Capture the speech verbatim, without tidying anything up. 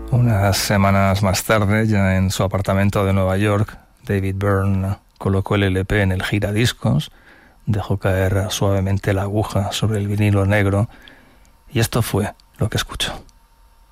Unas semanas más tarde, ya en su apartamento de Nueva York, David Byrne colocó el L P en el giradiscos, dejó caer suavemente la aguja sobre el vinilo negro y esto fue lo que escuchó.